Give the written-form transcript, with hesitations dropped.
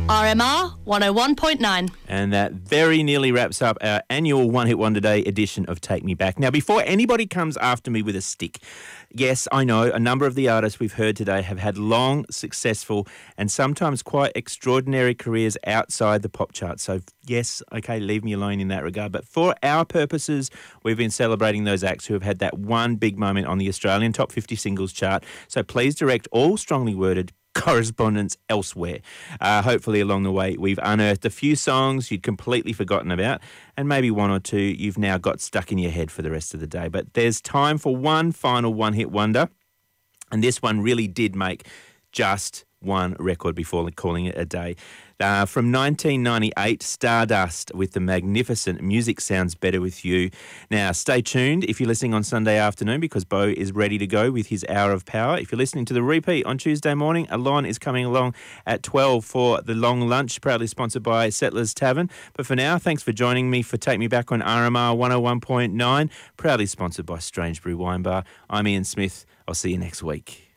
RMR 101.9. And that very nearly wraps up our annual One Hit Wonder Day edition of Take Me Back. Now, before anybody comes after me with a stick, yes, I know a number of the artists we've heard today have had long, successful, and sometimes quite extraordinary careers outside the pop chart. So, yes, okay, leave me alone in that regard. But for our purposes, we've been celebrating those acts who have had that one big moment on the Australian Top 50 Singles chart. So please direct all strongly worded correspondence elsewhere. Hopefully along the way we've unearthed a few songs you'd completely forgotten about, and maybe one or two you've now got stuck in your head for the rest of the day. But there's time for one final one-hit wonder, and this one really did make just one record before calling it a day. From 1998, Stardust with the magnificent Music Sounds Better With You. Now, stay tuned if you're listening on Sunday afternoon, because Bo is ready to go with his Hour of Power. If you're listening to the repeat on Tuesday morning, Alon is coming along at 12 for the long lunch, proudly sponsored by Settlers Tavern. But for now, thanks for joining me for Take Me Back on RMR 101.9, proudly sponsored by Strange Brew Wine Bar. I'm Ian Smith. I'll see you next week.